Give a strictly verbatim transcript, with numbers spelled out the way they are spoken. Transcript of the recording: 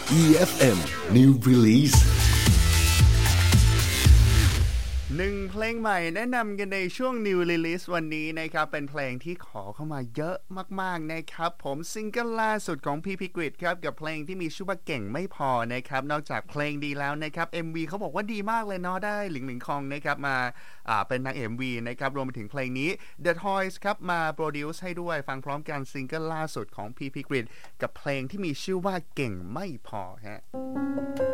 อี เอฟ เอ็ม New Release หนึ่งเพลงใหม่แนะนำกันในช่วง New Release วันนี้นะครับเป็นเพลงที่ขอเข้ามาเยอะมากๆนะครับผมซิงเกิลล่าสุดของพี่พิกฤตครับกับเพลงที่มีชื่อว่าเก่งไม่พอนะครับนอกจากเพลงดีแล้วนะครับ เอ็ม วี เขาบอกว่าดีมากเลยเนาะได้หลิงหลิงคองนะครับมาอ่าเป็นนาง เอ็ม วี นะครับรวมไปถึงเพลงนี้ The Toys ครับมาโปรดิวซ์ให้ด้วยฟังพร้อมกันซิงเกิลล่าสุดของพี่พิกฤตกับเพลงที่มีชื่อว่าเก่งไม่พอฮะ